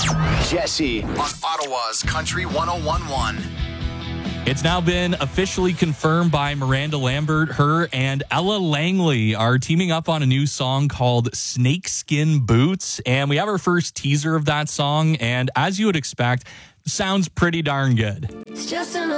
Jesse on Ottawa's Country 101.1. It's now been officially confirmed by Miranda Lambert. Her and Ella Langley are teaming up on a new song called Snakeskin Boots. And we have our first teaser of that song. And as you would expect, sounds pretty darn good. It's just an